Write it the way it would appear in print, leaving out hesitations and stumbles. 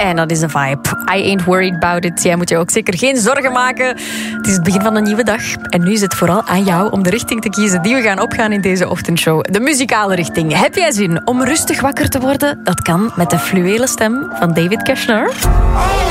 En dat is de vibe. I ain't worried about it. Jij moet je ook zeker geen zorgen maken. Het is het begin van een nieuwe dag. En nu is het vooral aan jou om de richting te kiezen die we gaan opgaan in deze ochtendshow. De muzikale richting. Heb jij zin om rustig wakker te worden? Dat kan met de fluwelen stem van David Kushner.